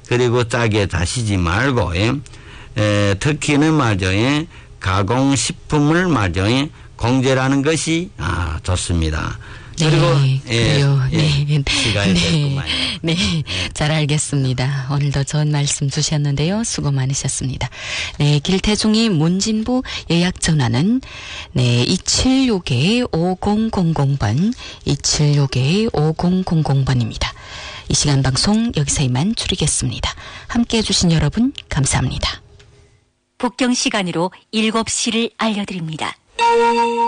그리고 짜게 다시지 말고 특히는 말이죠. 가공식품을 말이죠. 공제라는 것이 좋습니다. 그리고 그래요. 시간이 됐구만요. 네, 잘 알겠습니다. 오늘도 좋은 말씀 주셨는데요. 수고 많으셨습니다. 네, 길태중이 문진부 예약 전화는 2765-5000번, 2765-5000번입니다. 이 시간 방송 여기서 이만 줄이겠습니다. 함께해 주신 여러분 감사합니다. 복경 시간으로 7시를 알려드립니다.